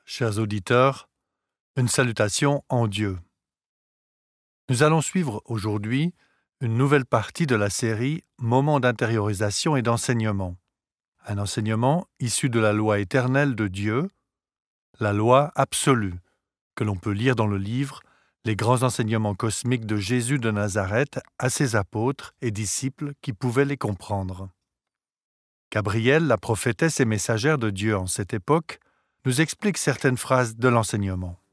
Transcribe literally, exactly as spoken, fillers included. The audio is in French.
Chers auditeurs, une salutation en Dieu. Nous allons suivre aujourd'hui une nouvelle partie de la série Moments d'intériorisation et d'enseignement. Un enseignement issu de la loi éternelle de Dieu, la loi absolue, que l'on peut lire dans le livre Les grands enseignements cosmiques de Jésus de Nazareth à ses apôtres et disciples qui pouvaient les comprendre. Gabrielle, la prophétesse et messagère de Dieu en cette époque, nous explique certaines phrases de l'enseignement.